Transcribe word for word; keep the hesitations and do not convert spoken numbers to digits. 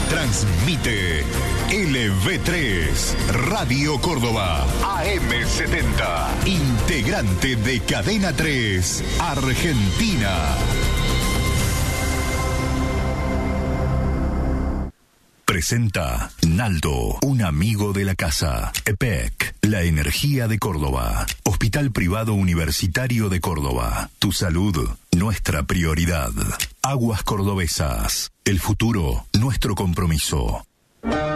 Transmite L V tres, Radio Córdoba, A M setenta, integrante de Cadena tres, Argentina. Presenta Naldo, un amigo de la casa. E P E C, la energía de Córdoba. Hospital Privado Universitario de Córdoba. Tu salud, nuestra prioridad. Aguas Cordobesas. El futuro, nuestro compromiso.